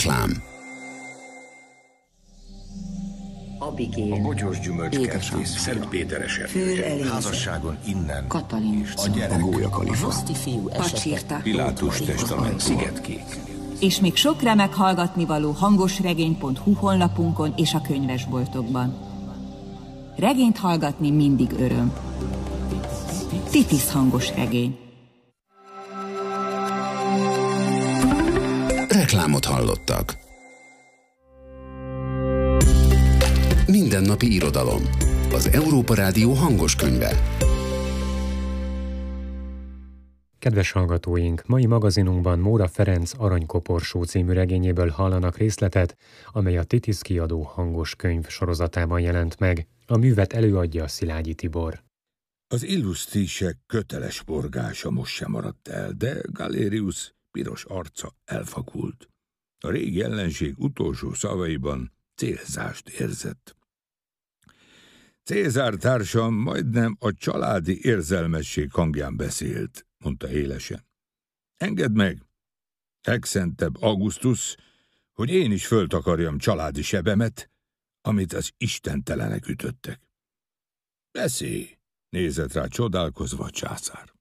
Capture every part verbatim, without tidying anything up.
Reklám. Abigél, a bogyós gyümölcskertész, Szentpéteres házasságon innen, Katalin, a gyerek, A gólyakalifa. Roszti fiú esete, Pilátus testament, Szigetkék. És még sok remek hallgatnivaló hangosregény pont hu honlapunkon és a könyvesboltokban. Regényt hallgatni mindig öröm. Titisz hangos regény. Reklámot hallottak. Mindennapi irodalom. Az Európa Rádió hangos könyve. Kedves hallgatóink, mai magazinunkban Móra Ferenc Aranykoporsó című regényéből hallanak részletet, amely a Titisz kiadó hangos könyv sorozatában jelent meg. A művet előadja Szilágyi Tibor. Az illusztrisek köteles morgása most sem maradt el, de Galerius piros arca elfakult. A régi ellenség utolsó szavaiban célzást érzett. Cézár társam majdnem a családi érzelmesség hangján beszélt, mondta élesen. Engedd meg, legszentebb Augustus, hogy én is föltakarjam családi sebemet, amit az istentelenek ütöttek. Beszélj, nézett rá csodálkozva a császár.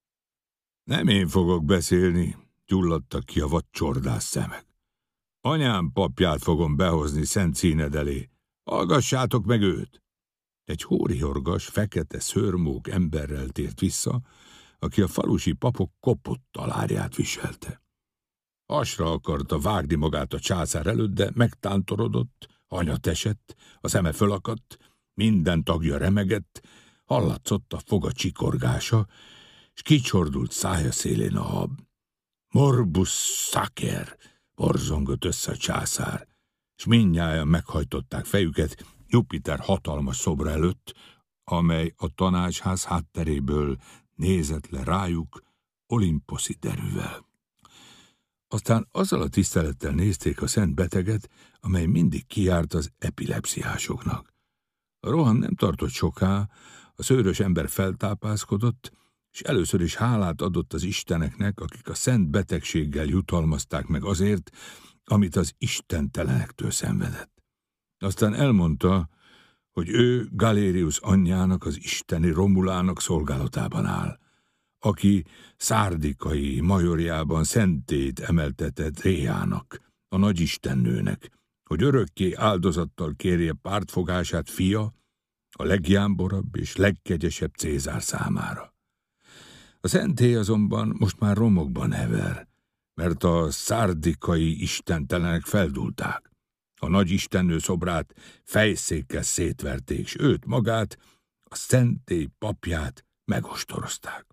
Nem én fogok beszélni, gyulladtak ki a vadcsordász szemek. Anyám papját fogom behozni szent színed elé. Hallgassátok meg őt! Egy hóriorgas, fekete szőrmók emberrel tért vissza, aki a falusi papok kopott talárját viselte. Hasra akarta vágni magát a császár előtt, de megtántorodott, hanyat esett, a szeme fölakadt, minden tagja remegett, hallatszott a foga csikorgása, s kicsordult szája szélén a hab. Morbus sacer, borzongott össze a császár, s mindnyájan meghajtották fejüket Jupiter hatalmas szobra előtt, amely a tanácsház hátteréből nézett le rájuk olimposzi derűvel. Aztán azzal a tisztelettel nézték a szent beteget, amely mindig kijárt az epilepsziásoknak. A roham nem tartott soká, a szőrös ember feltápászkodott, és először is hálát adott az isteneknek, akik a szent betegséggel jutalmazták meg azért, amit az istentelenektől szenvedett. Aztán elmondta, hogy ő Galerius anyjának, az isteni Romulának szolgálatában áll, aki szárdikai majorjában szentét emeltetett Réának, a nagyistennőnek, hogy örökké áldozattal kérje pártfogását fia, a legjámborabb és legkegyesebb Cézár számára. A szentély azonban most már romokban hever, mert a szárdikai istentelenek feldúlták. A nagyistennő szobrát fejszékkel szétverték, s őt magát, a szentély papját megostorozták.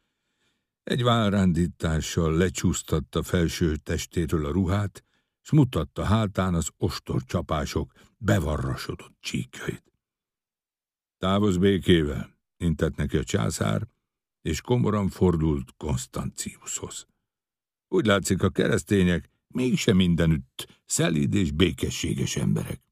Egy válrándítással lecsúsztatta felső testéről a ruhát, s mutatta hátán az ostor csapások bevarrasodott csíkjait. Távozz békével, intett neki a császár, és komoran fordult Konstanciushoz. Úgy látszik, a keresztények mégsem mindenütt szelíd és békességes emberek.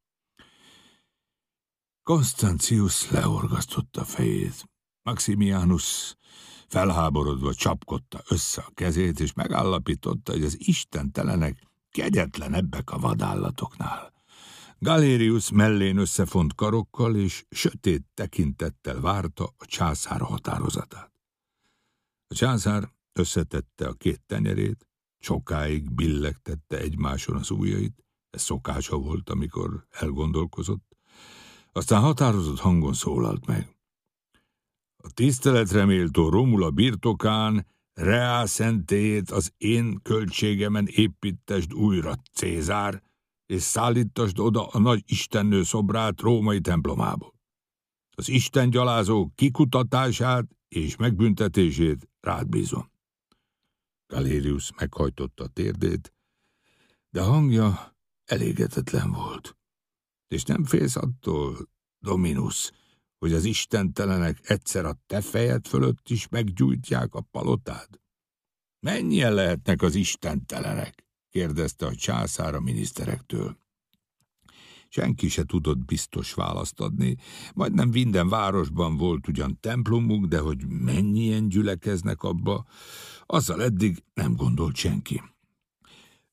Konstancius leorgasztotta fejét. Maximianus felháborodva csapkodta össze a kezét, és megállapította, hogy az istentelenek kegyetlenebbek a vadállatoknál. Galerius mellén összefont karokkal és sötét tekintettel várta a császár határozatát. A császár összetette a két tenyerét, sokáig billegtette egymáson az ujjait, ez szokása volt, amikor elgondolkozott, aztán határozott hangon szólalt meg. A tiszteletre méltó Romula birtokán Rea szentélyét az én költségemen építesd újra, Cézár, és szállítasd oda a nagy istennő szobrát római templomából. Az istengyalázók kikutatását és megbüntetését rád bízom. Galerius meghajtotta a térdét, de hangja elégedetlen volt. És nem félsz attól, Dominus, hogy az istentelenek egyszer a te fejed fölött is meggyújtják a palotád? Mennyien lehetnek az istentelenek? Kérdezte a császár a miniszterektől. Senki se tudott biztos választ adni, majdnem minden városban volt ugyan templomuk, de hogy mennyien gyülekeznek abba, azzal eddig nem gondolt senki.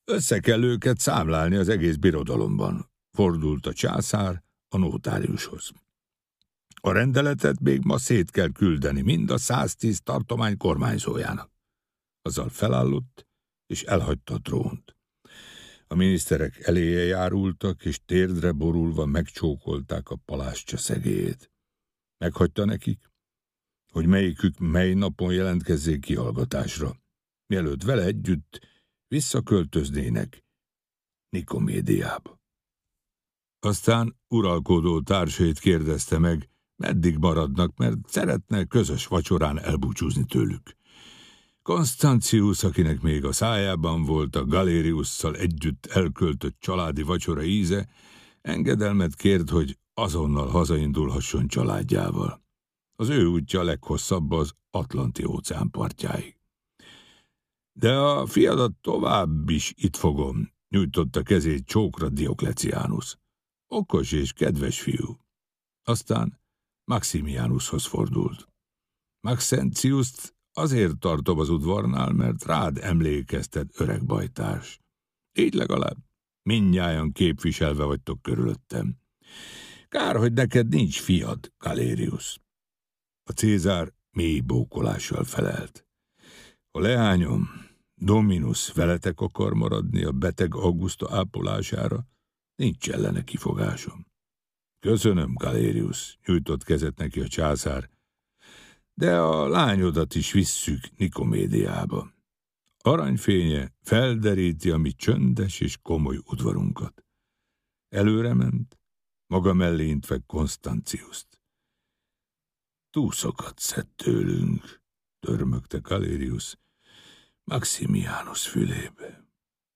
Össze kell őket számlálni az egész birodalomban, fordult a császár a notáriushoz. A rendeletet még ma szét kell küldeni mind a száztíz tartomány kormányzójának. Azzal felállott, és elhagyta a trónt. A miniszterek eléje járultak, és térdre borulva megcsókolták a palástja szegélyét. Meghagyta nekik, hogy melyikük mely napon jelentkezzék kihallgatásra, mielőtt vele együtt visszaköltöznének Nikomédiába. Aztán uralkodó társait kérdezte meg, meddig maradnak, mert szeretne közös vacsorán elbúcsúzni tőlük. Constantius, akinek még a szájában volt a Galeriusszal együtt elköltött családi vacsora íze, engedelmet kért, hogy azonnal hazaindulhasson családjával. Az ő útja leghosszabb az Atlanti-óceán partjáig. De a fiadat tovább is itt fogom, nyújtotta kezét csókra Dioklecianus. Okos és kedves fiú. Aztán Maximianushoz fordult. Maxentiust azért tartom az udvarnál, mert rád emlékeztet, öreg bajtárs. Így legalább mindnyájan képviselve vagytok körülöttem. Kár, hogy neked nincs fiad, Galerius. A Cézár mély bókolással felelt. A leányom, Dominus, veletek akar maradni a beteg Augusta ápolására, nincs ellene kifogásom. Köszönöm, Galerius, nyújtott kezet neki a császár, de a lányodat is visszük Nikomédiába. Aranyfénye felderíti a mi csöndes és komoly udvarunkat. Előre ment, maga mellé intve Constantiust. Túszokat szed tőlünk, törmögte Galerius Maximianus fülébe.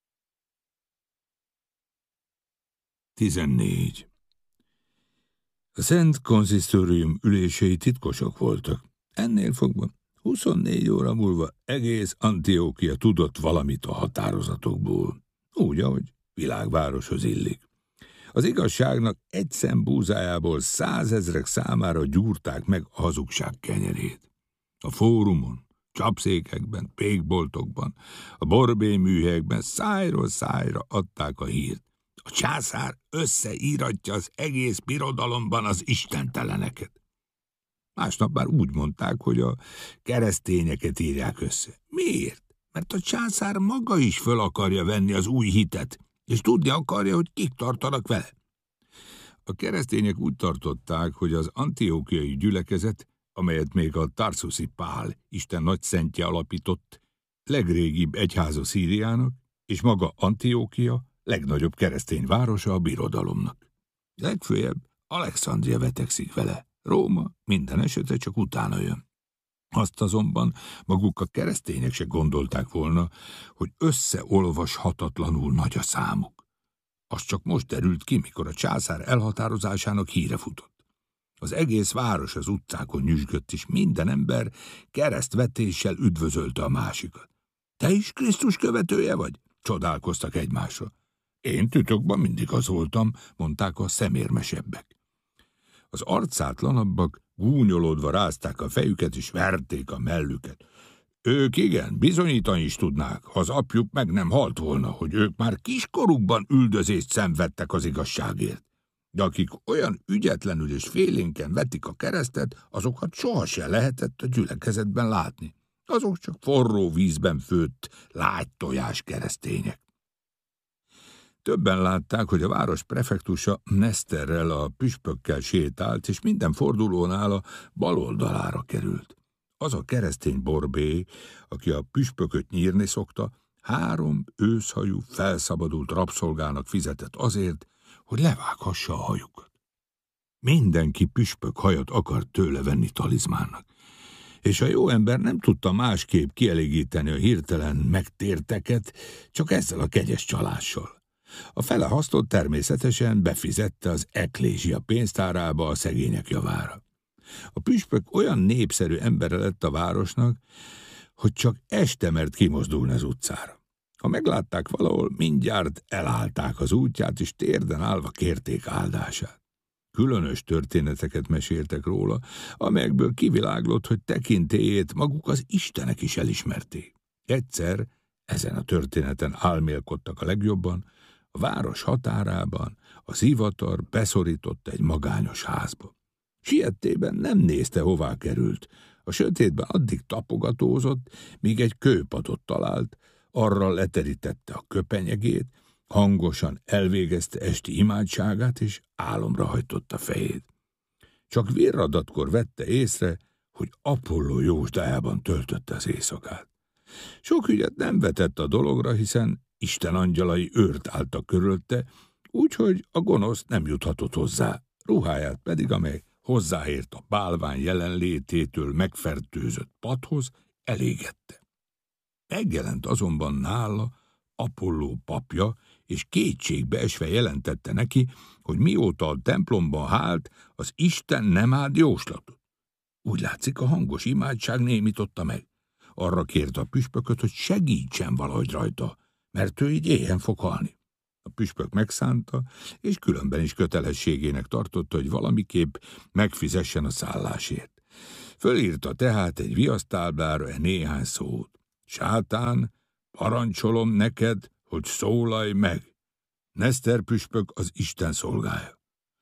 tizennégy. A Szent Konzisztórium ülései titkosak voltak. Ennél fogva huszonnégy óra múlva egész Antiókia tudott valamit a határozatokból, úgy, ahogy világvároshoz illik. Az igazságnak egy szem búzájából százezrek számára gyúrták meg a hazugság kenyerét. A fórumon, csapszékekben, pékboltokban, a borbély műhelyekben szájról szájra adták a hírt. A császár összeíratja az egész birodalomban az istenteleneket. Másnap már úgy mondták, hogy a keresztényeket írják össze. Miért? Mert a császár maga is föl akarja venni az új hitet, és tudni akarja, hogy kik tartanak vele. A keresztények úgy tartották, hogy az antiókiai gyülekezet, amelyet még a Tarsuszi Pál, Isten nagyszentje alapított, legrégibb egyháza Szíriának, és maga Antiókia legnagyobb keresztény városa a birodalomnak. Legfőjebb Alexandria vetekszik vele, Róma minden esetre csak utána jön. Azt azonban maguk a keresztények se gondolták volna, hogy összeolvashatatlanul nagy a számuk. Az csak most derült ki, mikor a császár elhatározásának híre futott. Az egész város az utcákon nyüzsgött, és minden ember keresztvetéssel üdvözölte a másikat. Te is Krisztus követője vagy? Csodálkoztak egymásra. Én titokban mindig az voltam, mondták a szemérmesebbek. Az arcátlanabbak gúnyolódva rázták a fejüket, és verték a mellüket. Ők igen, bizonyítani is tudnák, ha az apjuk meg nem halt volna, hogy ők már kiskorukban üldözést szenvedtek az igazságért. De akik olyan ügyetlenül és félénken vetik a keresztet, azokat sohasem lehetett a gyülekezetben látni. Azok csak forró vízben főtt, lágy tojás keresztények. Többen látták, hogy a város prefektusa Neszterrel, a püspökkel sétált, és minden fordulónál a bal oldalára került. Az a keresztény borbély, aki a püspököt nyírni szokta, három őszhajú, felszabadult rabszolgának fizetett azért, hogy levághassa a hajukat. Mindenki püspök hajat akart tőle venni talizmánnak, és a jó ember nem tudta másképp kielégíteni a hirtelen megtérteket, csak ezzel a kegyes csalással. A fele hasztot természetesen befizette az eklézsia pénztárába a szegények javára. A püspök olyan népszerű embere lett a városnak, hogy csak este mert kimozdulni az utcára. Ha meglátták valahol, mindjárt elállták az útját, és térden állva kérték áldását. Különös történeteket meséltek róla, amelyekből kiviláglott, hogy tekintélyét maguk az istenek is elismerték. Egyszer Ezen a történeten álmélkodtak a legjobban, a város határában a zivatar beszorított egy magányos házba. Siettében nem nézte, hová került. A sötétben addig tapogatózott, míg egy kőpadot talált, arra leterítette a köpenyegét, hangosan elvégezte esti imádságát, és álomra hajtotta fejét. Csak virradatkor vette észre, hogy Apolló jósdájában töltötte az éjszakát. Sok ügyet nem vetett a dologra, hiszen Isten angyalai őrt álltak körülte, úgyhogy a gonosz nem juthatott hozzá, ruháját pedig, amely hozzáért a bálvány jelenlététől megfertőzött padhoz, elégette. Megjelent azonban nála Apolló papja, és kétségbe esve jelentette neki, hogy mióta a templomban hált, az Isten nem áld jóslatot. Úgy látszik, a hangos imádság némította meg. Arra kérte a püspököt, hogy segítsen valahogy rajta, mert ő így éhen fog halni. A püspök megszánta, és különben is kötelességének tartotta, hogy valamiképp megfizessen a szállásért. Fölírta tehát egy viasztáblára e néhány szót. Sátán, parancsolom neked, hogy szólalj meg. Neszter püspök az Isten szolgája.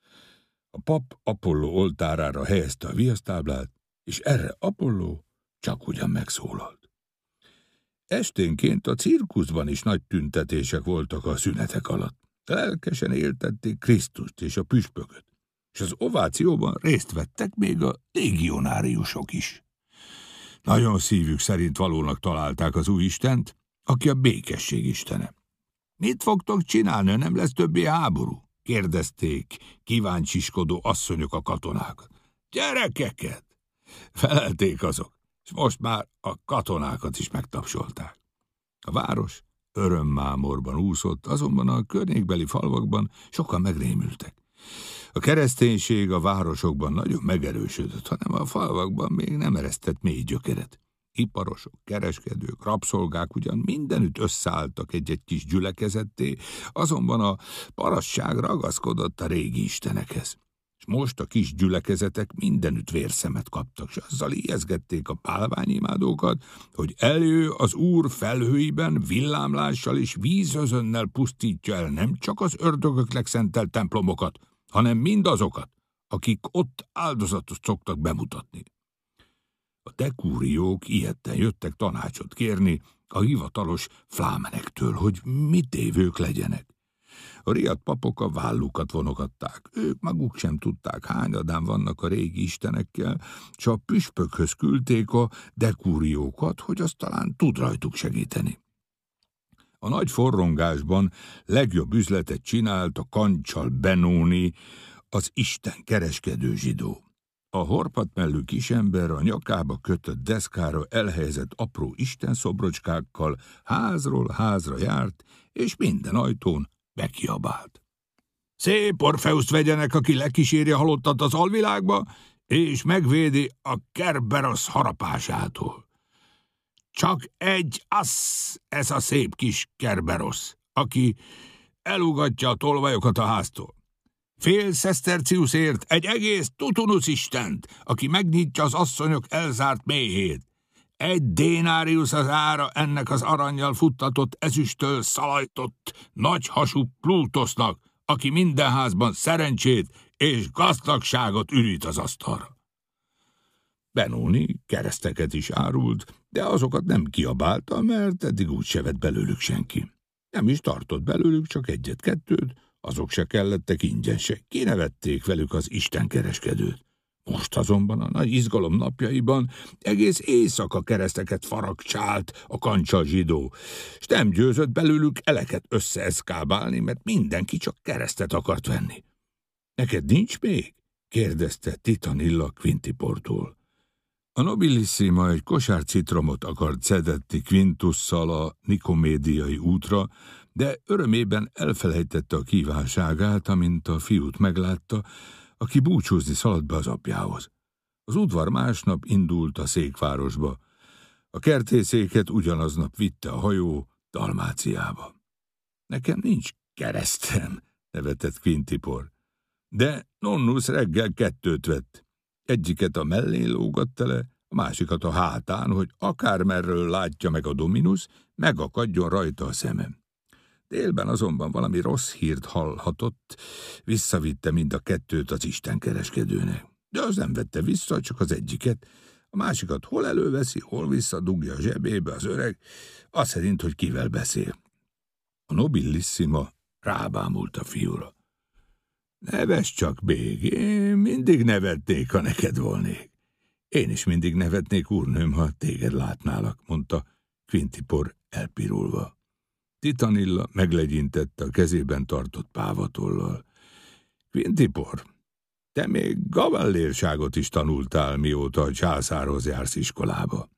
A pap Apolló oltárára helyezte a viasztáblát, és erre Apolló csak ugyan megszólalt. Esténként a cirkuszban is nagy tüntetések voltak a szünetek alatt. Lelkesen éltették Krisztust és a püspököt, és az ovációban részt vettek még a légionáriusok is. Nagyon szívük szerint valónak találták az új Istent, aki a békesség istene. Mit fogtok csinálni, nem lesz többé háború? Kérdezték kíváncsiskodó asszonyok a katonákat. Gyerekeket! Felelték azok, és most már a katonákat is megtapsolták. A város örömmámorban úszott, azonban a környékbeli falvakban sokan megrémültek. A kereszténység a városokban nagyon megerősödött, hanem a falvakban még nem eresztett mély gyökeret. Iparosok, kereskedők, rabszolgák ugyan mindenütt összeálltak egy-egy kis gyülekezetté, azonban a parasság ragaszkodott a régi istenekhez. És most a kis gyülekezetek mindenütt vérszemet kaptak, és azzal ijeszgették a bálványimádókat, hogy eljő az Úr felhőiben villámlással és vízözönnel pusztítja el nem csak az ördögök legszentelt templomokat, hanem mindazokat, akik ott áldozatot szoktak bemutatni. A dekúriók ijedten jöttek tanácsot kérni a hivatalos flámenektől, hogy mit tévők legyenek. A riadt papok a vállukat vonogatták, ők maguk sem tudták, hányadán vannak a régi istenekkel, s a püspökhöz küldték a dekúriókat, hogy azt talán tud rajtuk segíteni. A nagy forrongásban legjobb üzletet csinált a Kancsal Benóni, az isten kereskedő zsidó. A horpatmellű kisember a nyakába kötött deszkára elhelyezett apró istenszobrocskákkal házról házra járt, és minden ajtón bekiabált. Szép Orfeuszt vegyenek, aki lekíséri a halottat az alvilágba, és megvédi a Kerberosz harapásától. Csak egy assz ez a szép kis Kerberosz, aki elugatja a tolvajokat a háztól. Fél szeszterciuszért egy egész Tutunusz istent, aki megnyitja az asszonyok elzárt méhét. Egy dénáriusz az ára ennek az arannyal futtatott ezüsttől szalajtott, nagyhasú Plutosznak, aki minden házban szerencsét és gazdagságot ürít az asztalra. Benóni kereszteket is árult, de azokat nem kiabálta, mert eddig úgy se vett belőlük senki. Nem is tartott belőlük, csak egyet-kettőt, azok se kellettek ingyen se, kinevették velük az istenkereskedőt. Most azonban a nagy izgalom napjaiban egész éjszaka kereszteket faragcsált a Kancsal zsidó, s nem győzött belőlük eleket összeeszkábálni, mert mindenki csak keresztet akart venni. Neked nincs még? Kérdezte Titanilla Quintiportól. A nobilissima egy kosár citromot akart szedetni Quintusszal a nikomédiai útra, de örömében elfelejtette a kívánságát, amint a fiút meglátta, aki búcsúzni szaladt be az apjához. Az udvar másnap indult a székvárosba. A kertészéket ugyanaznap vitte a hajó Dalmáciába. Nekem nincs keresztem, nevetett Quintipor. De Nonnus reggel kettőt vett. Egyiket a mellén lógatta le, a másikat a hátán, hogy akármerről látja meg a Dominus, megakadjon rajta a szemem. Délben azonban valami rossz hírt hallhatott, visszavitte mind a kettőt az istenkereskedőnek. De az nem vette vissza, csak az egyiket. A másikat hol előveszi, hol visszadugja a zsebébe az öreg, az szerint, hogy kivel beszél. A nobilissima rábámult a fiúra. Neves csak, bég, én mindig nevetnék, ha neked volnék. Én is mindig nevetnék, úrnőm, ha téged látnálak, mondta Quintipor elpirulva. Titanilla meglegyintette a kezében tartott pávatollal. Quintipor, te még gavallérságot is tanultál, mióta a császárhoz jársz iskolába.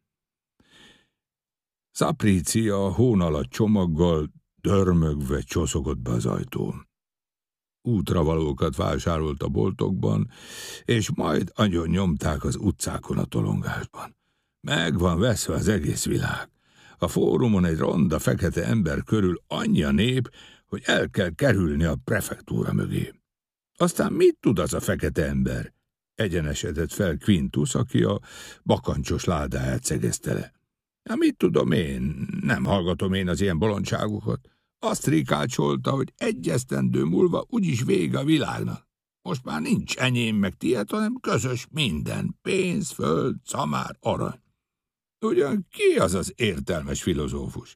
Szaprícia a hón alatt csomaggal dörmögve csoszogott be az ajtón. Útravalókat vásárolt a boltokban, és majd agyon nyomták az utcákon a tolongásban. Meg van veszve az egész világ. A fórumon egy ronda fekete ember körül annyi a nép, hogy el kell kerülni a prefektúra mögé. Aztán mit tud az a fekete ember? Egyenesedett fel Quintus, aki a bakancsos ládáját szegezte le. Na, mit tudom én? Nem hallgatom én az ilyen bolondságokat. Azt rikácsolta, hogy egy esztendő múlva úgyis vége a világnak. Most már nincs enyém meg tiéd, hanem közös minden. Pénz, föld, szamár, arany. Ugyan ki az az értelmes filozófus?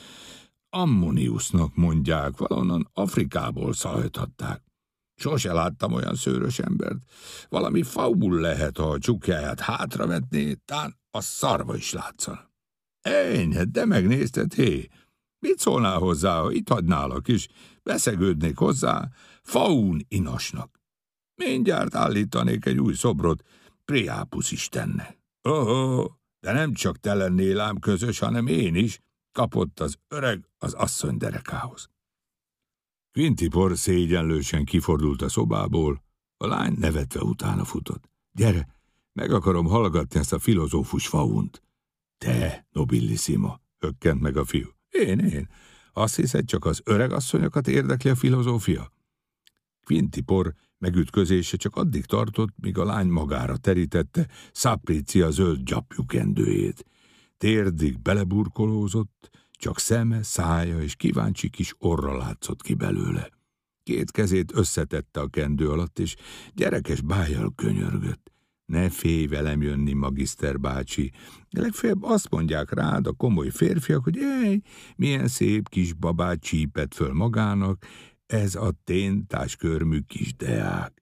Ammoniusnak mondják, valonnan Afrikából szalajthatták. Sose láttam olyan szőrös embert. Valami faul lehet, ha a csukjáját hátravetné, tán a szarva is látszana. Ennyi, de megnézted, hé! Mit szólnál hozzá, ha itt hagynálak is? Beszegődnék hozzá Faun inasnak. Mindjárt állítanék egy új szobrot Priapus istennek. Oh, de nem csak te lennél ám közös, hanem én is, kapott az öreg az asszony derekához. Quintipor szégyenlősen kifordult a szobából, a lány nevetve utána futott. Gyere, meg akarom hallgatni ezt a filozófus Faunt. Te, nobilissima, hökkent meg a fiú. Én, én. Azt hiszed, csak az öreg asszonyokat érdekli a filozófia? Quintipor megütközése csak addig tartott, míg a lány magára terítette Szaprícia zöld gyapjú kendőjét. Térdig beleburkolózott, csak szeme, szája és kíváncsi kis orra látszott ki belőle. Két kezét összetette a kendő alatt, és gyerekes bájjal könyörgött. Ne félj velem jönni, magiszter bácsi. Legfeljebb azt mondják rád a komoly férfiak, hogy ej, milyen szép kis babát csípett föl magának, ez a téntáskörmű kis deák.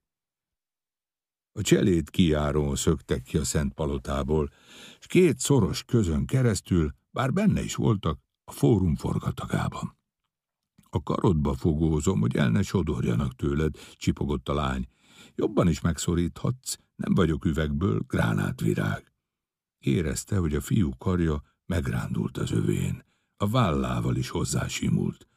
A cselét kijárón szöktek ki a Szent Palotából, és két szoros közön keresztül, bár benne is voltak, a fórum forgatagában. A karodba fogózom, hogy el ne sodorjanak tőled, csipogott a lány. Jobban is megszoríthatsz, nem vagyok üvegből, gránátvirág. Érezte, hogy a fiú karja megrándult az övén, a vállával is hozzásimult.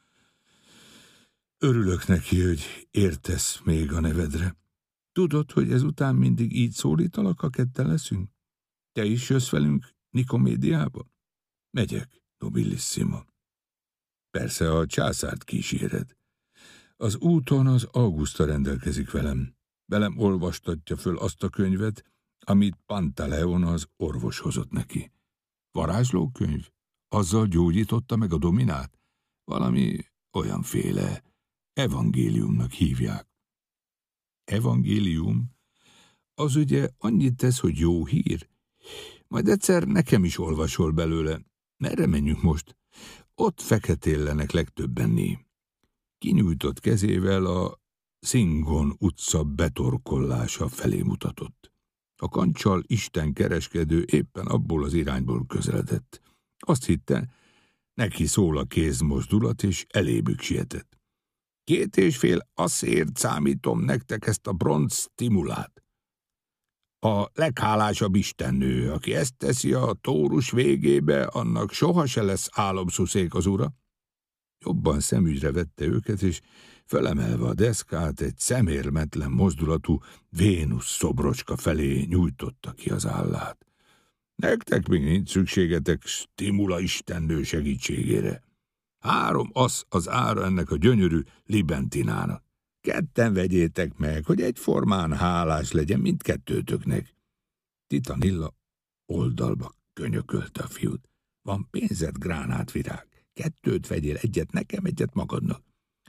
Örülök neki, hogy értesz még a nevedre. Tudod, hogy ezután mindig így szólítalak, ha ketten leszünk? Te is jössz velünk Nikomédiába? Megyek, nobilissima. Persze a császárt kíséred. Az úton az Augusta rendelkezik velem. Velem olvastatja föl azt a könyvet, amit Pantaleon az orvos hozott neki. Varázslókönyv? Azzal gyógyította meg a dominát? Valami olyanféle evangéliumnak hívják. Evangélium? Az ugye annyit tesz, hogy jó hír? Majd egyszer nekem is olvasol belőle. Merre menjünk most? Ott feketéllenek legtöbbenné. Kinyújtott kezével a Szingon utca betorkollása felé mutatott. A kancsal Isten kereskedő éppen abból az irányból közeledett. Azt hitte, neki szól a kézmozdulat, és elébük sietett. Két és fél asszért számítom nektek ezt a bronz stimulát. A leghálásabb istennő, aki ezt teszi a tórus végébe, annak soha se lesz álomszuszék az ura. Jobban szemügyre vette őket, és felemelve a deszkát egy szemérmetlen mozdulatú Vénusz szobrocska felé nyújtotta ki az állát. Nektek még nincs szükségetek stimula istennő segítségére. Három asz az ára ennek a gyönyörű libentinának. Ketten vegyétek meg, hogy egyformán hálás legyen mindkettőtöknek. Titanilla oldalba könyökölte a fiút. Van pénzed, gránátvirág? Kettőt vegyél, egyet nekem, egyet magadnak.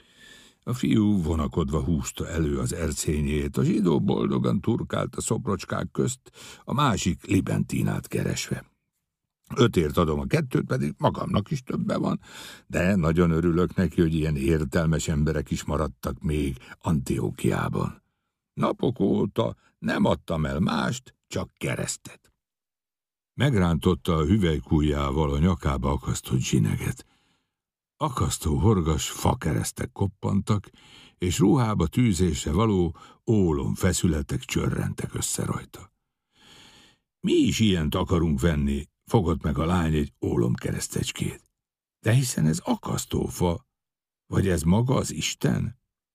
A fiú vonakodva húzta elő az ercényét, a zsidó boldogan turkált a szobrocskák közt, a másik Libentinát keresve. Ötért adom a kettőt, pedig magamnak is többen van, de nagyon örülök neki, hogy ilyen értelmes emberek is maradtak még Antiókiában. Napok óta nem adtam el mást, csak keresztet. Megrántotta a hüvelykujjával a nyakába akasztott zsineget. Akasztó horgas fakeresztek koppantak, és ruhába tűzésre való ólom feszületek csörrentek össze rajta. Mi is ilyent akarunk venni, fogott meg a lány egy ólomkeresztecskét. De hiszen ez akasztófa, vagy ez maga az Isten?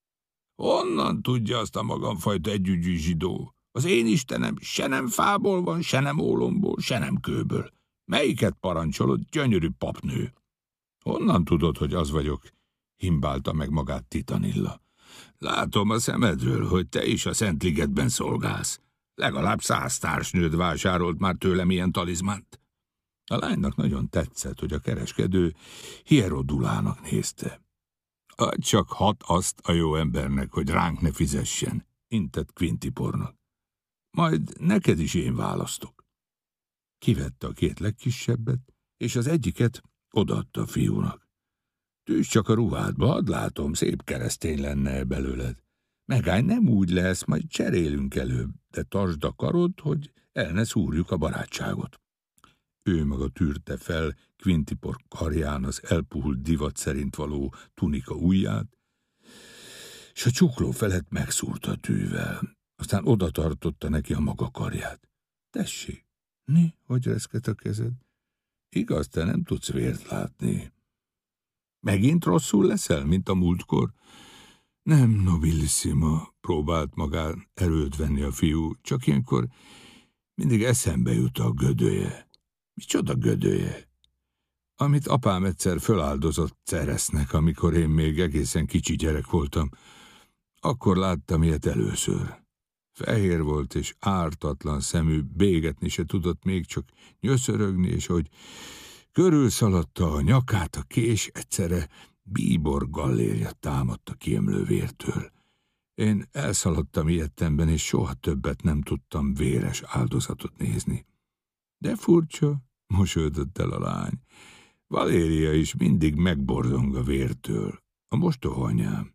Honnan tudja azt a magamfajta együgyű zsidó? Az én Istenem se nem fából van, se nem ólomból, se nem kőből. Melyiket parancsolod, gyönyörű papnő? Honnan tudod, hogy az vagyok? Himbálta meg magát Titanilla. Látom a szemedről, hogy te is a Szentligetben szolgálsz. Legalább száz társnőd vásárolt már tőlem ilyen talizmánt. A lánynak nagyon tetszett, hogy a kereskedő Hierodulának nézte. Adj csak hat azt a jó embernek, hogy ránk ne fizessen, intett Quintipornak. Majd neked is én választok. Kivette a két legkisebbet, és az egyiket odaadta a fiúnak. Tűzd csak a ruhádba, hadd látom, szép keresztény lenne belőled. Megállj, nem úgy lesz, majd cserélünk előbb, de tartsd a karod, hogy el ne szúrjuk a barátságot. Ő maga tűrte fel Quintipor karján az elpuhult divat szerint való tunika ujját, és a csukló felett megszúrta a tűvel, aztán oda tartotta neki a maga karját. Tessék, mi, hogy reszket a kezed? Igaz, te nem tudsz vért látni. Megint rosszul leszel, mint a múltkor? Nem, nobilissima, próbált magán erőt venni a fiú, csak ilyenkor mindig eszembe jut a gödöje. Micsoda gödöje? Amit apám egyszer föláldozott Ceresznek, amikor én még egészen kicsi gyerek voltam. Akkor láttam ilyet először. Fehér volt és ártatlan szemű, bégetni se tudott még, csak nyöszörögni, és hogy körülszaladta a nyakát a kés, egyszerre bíbor gallérja támadt a kiemlő vértől. Én elszaladtam ilyetemben, és soha többet nem tudtam véres áldozatot nézni. De furcsa, mosolyodott el a lány. Valéria is mindig megborzong a vértől. A mostoha anyám.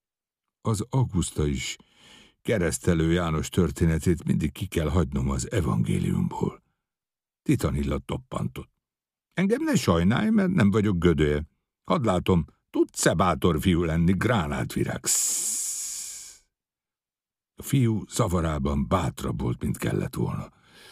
Az Auguszta is Keresztelő János történetét mindig ki kell hagynom az evangéliumból. Titanilla toppantott. Engem ne sajnálj, mert nem vagyok gödöje. Hadd látom, tudsz-e bátor fiú lenni, gránátvirág? Szszz. A fiú zavarában bátrabb volt, mint kellett volna.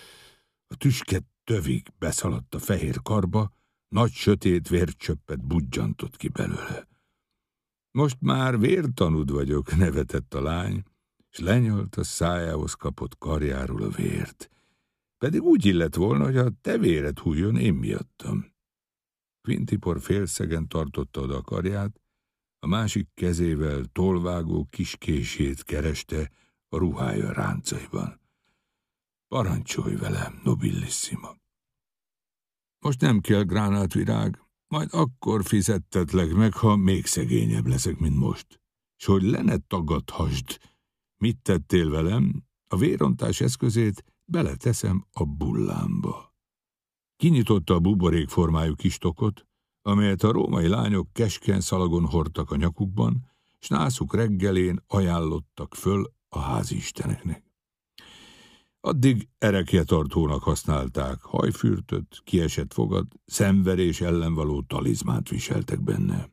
A tüske tövig beszaladt a fehér karba, nagy sötét vércsöppet budjantott ki belőle. Most már vértanúd vagyok, nevetett a lány, és lenyalt a szájához kapott karjáról a vért. Pedig úgy illett volna, hogy a te véred hújjon én miattam. Quintipor félszegen tartotta oda a karját, a másik kezével tolvágó kiskését kereste a ruhája ráncaiban. Parancsolj velem, nobilissima. Most nem kell, gránátvirág, majd akkor fizettetlek meg, ha még szegényebb leszek, mint most. És hogy le ne tagadhassd, mit tettél velem, a vérontás eszközét beleteszem a bullámba. Kinyitotta a buborék formájú kis tokot, amelyet a római lányok keskeny szalagon hordtak a nyakukban, s nászuk reggelén ajánlottak föl a háziisteneknek. Addig erekjetartónak használták, hajfürtöt, kiesett fogat, szenverés ellen való talizmánt viseltek benne.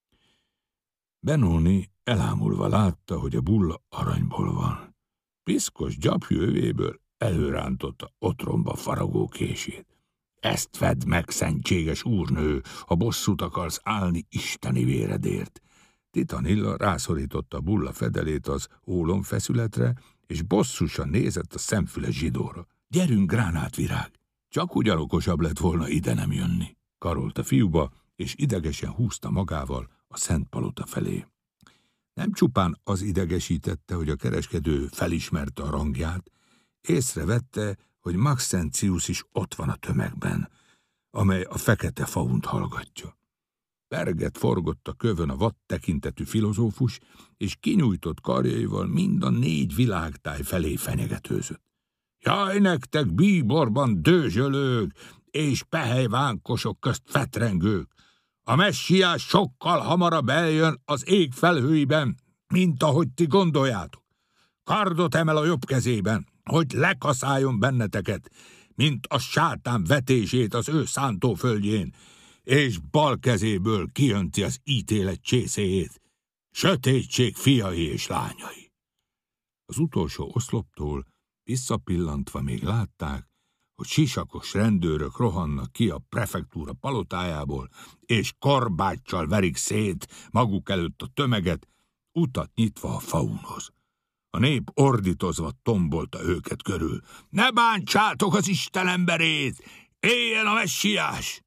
Benoni elámulva látta, hogy a bulla aranyból van. Piszkos gyapjú övéből előrántotta otromba faragó kését. Ezt vedd meg, szentséges úrnő, ha bosszút akarsz állni isteni véredért. Titanilla rászorította a bulla fedelét az ólomfeszületre, és bosszusan nézett a szemfüles zsidóra. Gyerünk, gránátvirág! Csak ugyan okosabb lett volna ide nem jönni. Karolt a fiúba, és idegesen húzta magával a Szent Palota felé. Nem csupán az idegesítette, hogy a kereskedő felismerte a rangját, észrevette, hogy Maxentius is ott van a tömegben, amely a fekete faunt hallgatja. Perget forgott a kövön a vad tekintetű filozófus, és kinyújtott karjaival mind a négy világtáj felé fenyegetőzött. Jaj, nektek bíborban dőzsölők és pehelyvánkosok közt fetrengők! A messiás sokkal hamarabb eljön az ég felhőiben, mint ahogy ti gondoljátok. Kardot emel a jobb kezében, hogy lekaszáljon benneteket, mint a sátán vetését az ő szántóföldjén, és bal kezéből kijönti az ítélet csészéjét, sötétség fiai és lányai. Az utolsó oszloptól visszapillantva még látták, hogy sisakos rendőrök rohannak ki a prefektúra palotájából, és korbáccsal verik szét maguk előtt a tömeget, utat nyitva a faunhoz. A nép ordítozva tombolta őket körül. Ne bántsátok az Isten emberét! Éljen a messiás!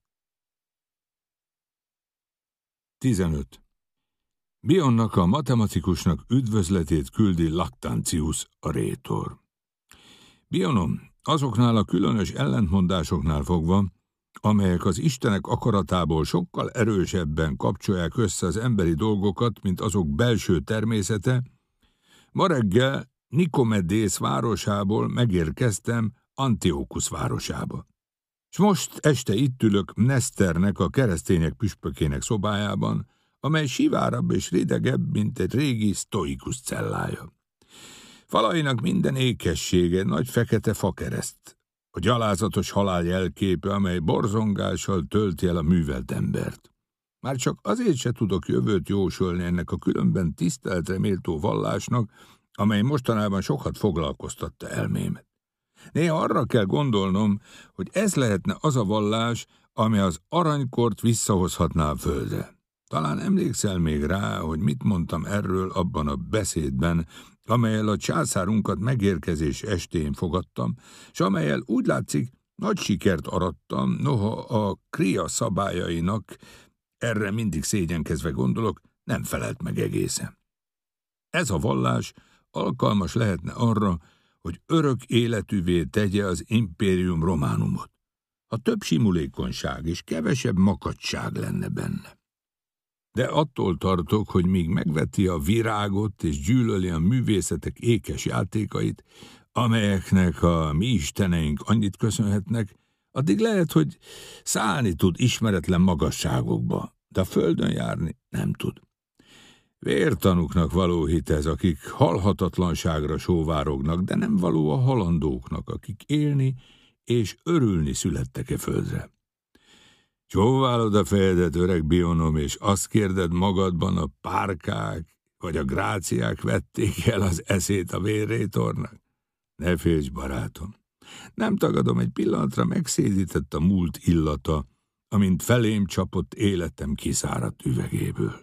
tizenöt. Bionnak, a matematikusnak üdvözletét küldi Lactantius, a rétor. Bionom, azoknál a különös ellentmondásoknál fogva, amelyek az istenek akaratából sokkal erősebben kapcsolják össze az emberi dolgokat, mint azok belső természete, ma reggel Nikomedész városából megérkeztem Antiokusz városába. És most este itt ülök Mnesternek, a keresztények püspökének szobájában, amely sivárabb és ridegebb, mint egy régi sztoikus cellája. Falainak minden ékessége nagy fekete fakereszt, a gyalázatos halál jelképe, amely borzongással tölti el a művelt embert. Már csak azért se tudok jövőt jósolni ennek a különben tiszteletre méltó vallásnak, amely mostanában sokat foglalkoztatta elmémet. Néha arra kell gondolnom, hogy ez lehetne az a vallás, ami az aranykort visszahozhatná a földre. Talán emlékszel még rá, hogy mit mondtam erről abban a beszédben, amellyel a császárunkat megérkezés estén fogadtam, és amellyel úgy látszik, nagy sikert arattam, noha a kria szabályainak, erre mindig szégyenkezve gondolok, nem felelt meg egészen. Ez a vallás alkalmas lehetne arra, hogy örök életűvé tegye az Imperium Románumot. Ha több simulékonyság és kevesebb makacság lenne benne. De attól tartok, hogy míg megveti a virágot és gyűlöli a művészetek ékes játékait, amelyeknek a mi isteneink annyit köszönhetnek, addig lehet, hogy szállni tud ismeretlen magasságokba, de a földön járni nem tud. Vértanúknak való hit ez, akik halhatatlanságra sóvárognak, de nem való a halandóknak, akik élni és örülni születtek-e földre. Csóválod a fejedet, öreg Bionom, és azt kérded magadban, a párkák vagy a gráciák vették el az eszét a vérrétornak? Ne félj, barátom! Nem tagadom, egy pillanatra megszédített a múlt illata, amint felém csapott életem kiszáradt üvegéből.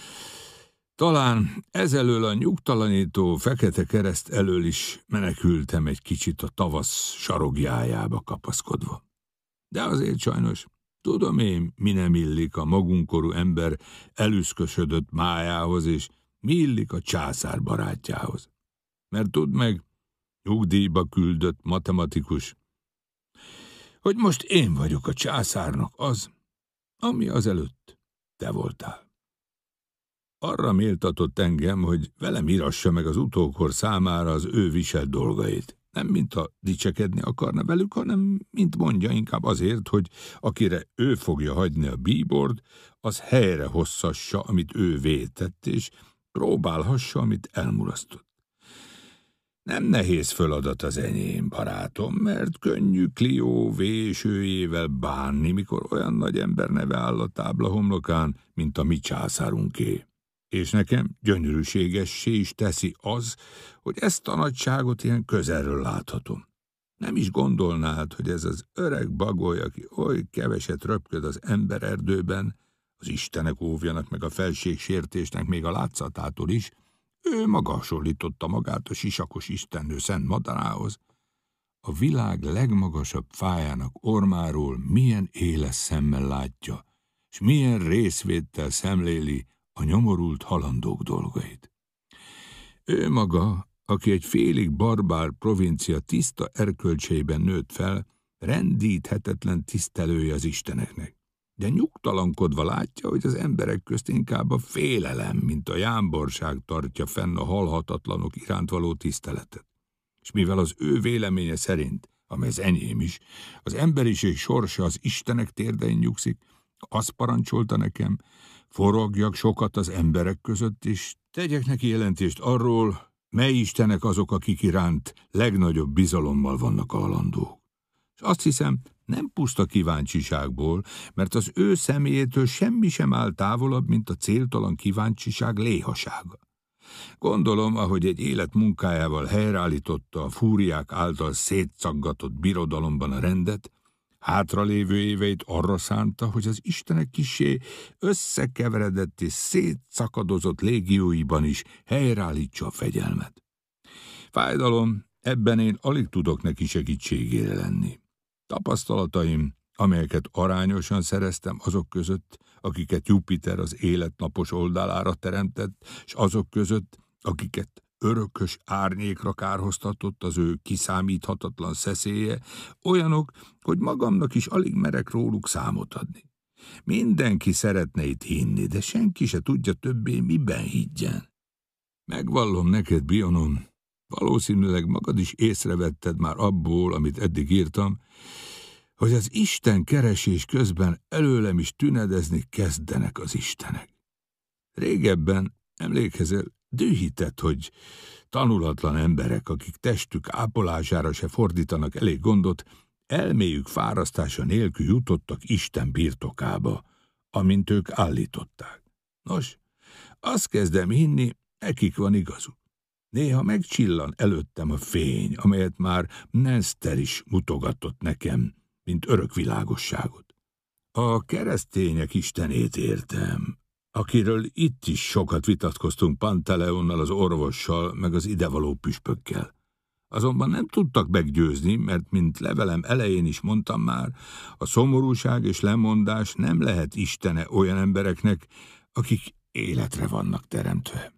Talán ezelől a nyugtalanító fekete kereszt elől is menekültem egy kicsit a tavasz sarogjájába kapaszkodva. De azért sajnos tudom én, mi nem illik a magunkorú ember elüszkösödött májához, és mi illik a császár barátjához. Mert tudd meg, nyugdíjba küldött matematikus, hogy most én vagyok a császárnak az, ami azelőtt te voltál. Arra méltatott engem, hogy velem írassa meg az utókor számára az ő viselt dolgait. Nem mint ha dicsekedni akarna velük, hanem mint mondja, inkább azért, hogy akire ő fogja hagyni a bíbort, az helyre hosszassa, amit ő vétett, és próbálhassa, amit elmulasztott. Nem nehéz feladat az enyém, barátom, mert könnyű Clio vésőjével bánni, mikor olyan nagy ember neve áll a tábla homlokán, mint a mi császárunké. És nekem gyönyörűségessé is teszi az, hogy ezt a nagyságot ilyen közelről láthatom. Nem is gondolnád, hogy ez az öreg bagoly, aki oly keveset röpköd az embererdőben, az istenek óvjanak meg a felségsértésnek még a látszatától is, ő maga hasonlította magát a sisakos istennő szent madarához. A világ legmagasabb fájának ormáról milyen éles szemmel látja, és milyen részvéttel szemléli a nyomorult halandók dolgait. Ő maga, aki egy félig barbár provincia tiszta erkölcseiben nőtt fel, rendíthetetlen tisztelője az isteneknek. De nyugtalankodva látja, hogy az emberek közt inkább a félelem, mint a jámborság tartja fenn a halhatatlanok iránt való tiszteletet. És mivel az ő véleménye szerint, amely az enyém is, az emberiség sorsa az istenek térdein nyugszik, azt parancsolta nekem, forogjak sokat az emberek között, és tegyek neki jelentést arról, mely istenek azok, akik iránt legnagyobb bizalommal vannak hajlandók. És azt hiszem, nem puszta kíváncsiságból, mert az ő személyétől semmi sem áll távolabb, mint a céltalan kíváncsiság léhasága. Gondolom, ahogy egy élet munkájával helyreállította a fúriák által szétszaggatott birodalomban a rendet, hátralévő éveit arra szánta, hogy az istenek kissé összekeveredett és szétszakadozott légióiban is helyreállítsa a fegyelmet. Fájdalom, ebben én alig tudok neki segítségére lenni. Tapasztalataim, amelyeket arányosan szereztem azok között, akiket Jupiter az élet napos oldalára teremtett, és azok között, akiket örökös árnyékra kárhoztatott az ő kiszámíthatatlan szeszélye, olyanok, hogy magamnak is alig merek róluk számot adni. Mindenki szeretne itt hinni, de senki se tudja többé, miben higgyen. Megvallom neked, Bionom, valószínűleg magad is észrevetted már abból, amit eddig írtam, hogy az Isten keresés közben előlem is tünedezni kezdenek az istenek. Régebben, emlékezel, dühített, hogy tanulatlan emberek, akik testük ápolására se fordítanak elég gondot, elméjük fárasztása nélkül jutottak Isten birtokába, amint ők állították. Nos, azt kezdem hinni, nekik van igazuk. Néha megcsillan előttem a fény, amelyet már Nestor is mutogatott nekem, mint örök világosságot. A keresztények istenét értem, akiről itt is sokat vitatkoztunk Pantaleonnal, az orvossal, meg az idevaló püspökkel. Azonban nem tudtak meggyőzni, mert mint levelem elején is mondtam már, a szomorúság és lemondás nem lehet istene olyan embereknek, akik életre vannak teremtve.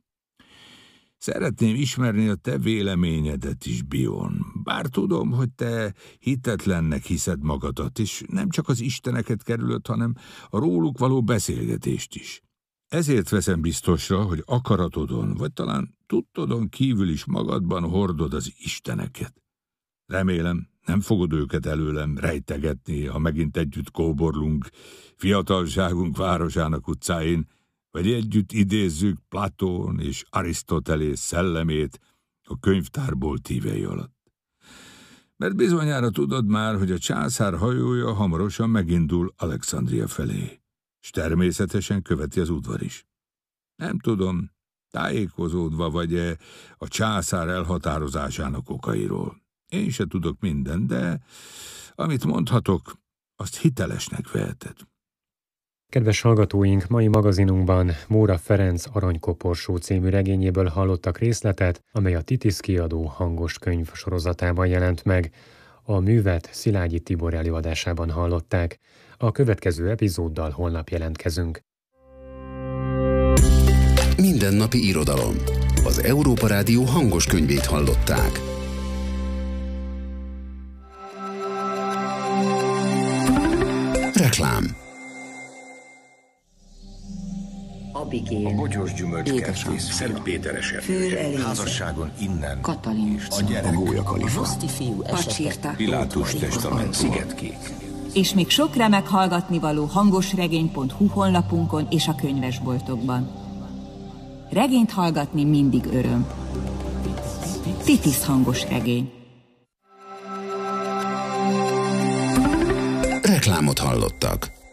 Szeretném ismerni a te véleményedet is, Bion, bár tudom, hogy te hitetlennek hiszed magadat, és nem csak az isteneket kerülöd, hanem a róluk való beszélgetést is. Ezért veszem biztosra, hogy akaratodon, vagy talán tudtodon kívül is magadban hordod az isteneket. Remélem, nem fogod őket előlem rejtegetni, ha megint együtt kóborlunk fiatalságunk városának utcáin, vagy együtt idézzük Platón és Arisztotelész szellemét a könyvtárból tívei alatt. Mert bizonyára tudod már, hogy a császár hajója hamarosan megindul Alexandria felé, és természetesen követi az udvar is. Nem tudom, tájékozódva vagy-e a császár elhatározásának okairól. Én se tudok mindent, de amit mondhatok, azt hitelesnek veheted. Kedves hallgatóink, mai magazinunkban Móra Ferenc Aranykoporsó című regényéből hallottak részletet, amely a Titisz kiadó hangos könyv sorozatában jelent meg. A művet Szilágyi Tibor előadásában hallották. A következő epizóddal holnap jelentkezünk. Mindennapi irodalom. Az Európa Rádió hangos könyvét hallották. Reklám. Abigail. A bogyós gyümölcskert Szent Péter esete. Házasságon innen. Katalin. A gyerek. A Gólyakalifa. Roszti fiú Pacsirta. Pilátus testament. Szigetkék. És még sok remek hallgatnivaló hangosregény pont hu honlapunkon és a könyvesboltokban. Regényt hallgatni mindig öröm. Titisz hangos regény. Reklámot hallottak.